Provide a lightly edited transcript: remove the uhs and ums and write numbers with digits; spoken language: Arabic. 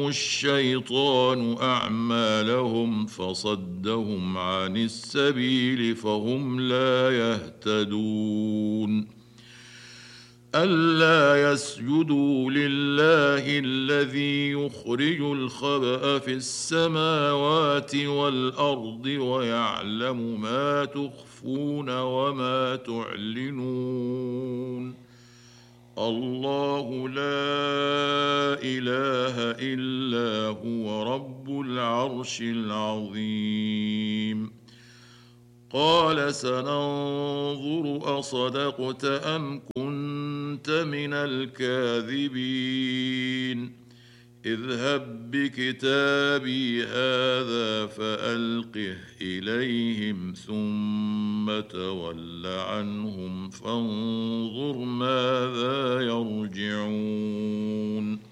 الشيطان أعمالهم فصدهم عن السبيل فهم لا يهتدون ألا يسجدوا لله الذي يخرج الخبأ في السماوات والأرض ويعلم ما تخفون وما تعلنون الله لا إله إلا هو رب العرش العظيم قال سننظر أصدقت أم كنت من الكاذبين اذهب بكتابي هذا فألقه إليهم ثم تول عنهم فانظر ماذا يرجعون